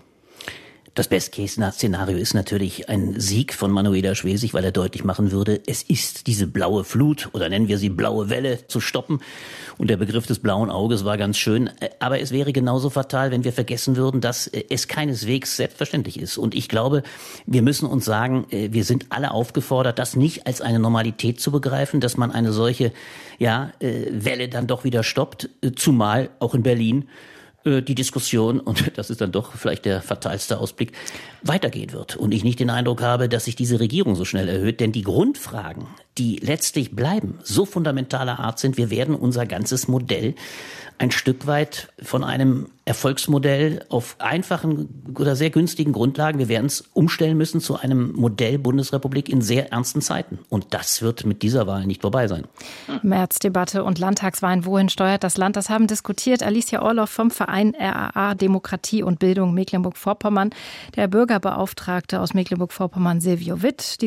Das Best-Case-Szenario ist natürlich ein Sieg von Manuela Schwesig, weil er deutlich machen würde, es ist diese blaue Flut oder nennen wir sie blaue Welle zu stoppen. Und der Begriff des blauen Auges war ganz schön. Aber es wäre genauso fatal, wenn wir vergessen würden, dass es keineswegs selbstverständlich ist. Und ich glaube, wir müssen uns sagen, wir sind alle aufgefordert, das nicht als eine Normalität zu begreifen, dass man eine solche Welle dann doch wieder stoppt, zumal auch in Berlin die Diskussion, und das ist dann doch vielleicht der fatalste Ausblick, weitergehen wird. Und ich nicht den Eindruck habe, dass sich diese Regierung so schnell erhöht. Denn die Grundfragen, die letztlich bleiben, so fundamentaler Art sind, wir werden unser ganzes Modell ein Stück weit von einem Erfolgsmodell auf einfachen oder sehr günstigen Grundlagen, wir werden es umstellen müssen zu einem Modell Bundesrepublik in sehr ernsten Zeiten. Und das wird mit dieser Wahl nicht vorbei sein. Märzdebatte und Landtagswahlen, wohin steuert das Land? Das haben diskutiert Alicia Orloff vom Verein RAA Demokratie und Bildung Mecklenburg-Vorpommern, der Bürgerbeauftragte aus Mecklenburg-Vorpommern Silvio Witt.